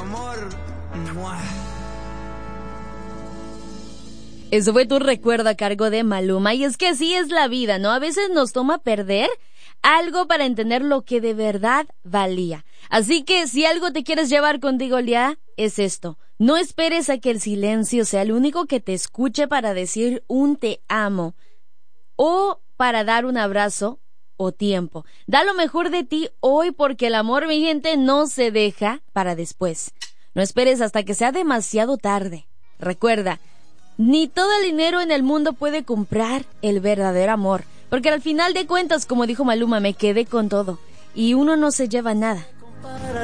amor. ¡Mua! Eso fue Tu Recuerdo a cargo de Maluma. Y es que así es la vida, ¿no? A veces nos toma perder algo para entender lo que de verdad valía. Así que si algo te quieres llevar contigo el día, es esto. No esperes a que el silencio sea el único que te escuche para decir un te amo o para dar un abrazo o tiempo. Da lo mejor de ti hoy, porque el amor, mi gente, no se deja para después. No esperes hasta que sea demasiado tarde. Recuerda, ni todo el dinero en el mundo puede comprar el verdadero amor, porque al final de cuentas, como dijo Maluma, me quedé con todo y uno no se lleva nada.